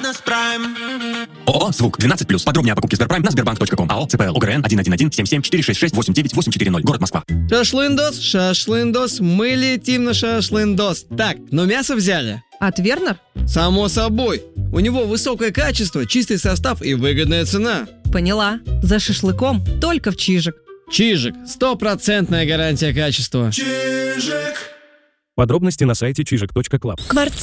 Радость Прайм. ООО «Звук» 12+. Подробнее о покупке Сберпрайм на sberbank.com. АО ЦПЛ ОГРН 111-77-466-89840. Город Москва. Шашлындос, шашлындос, мы летим на шашлындос. Так, но мясо взяли? От Вернер? Само собой. У него высокое качество, чистый состав и выгодная цена. Поняла. За шашлыком только в Чижик. Чижик. 100% гарантия качества. Чижик. Подробности на сайте чижик.клаб. Квартира.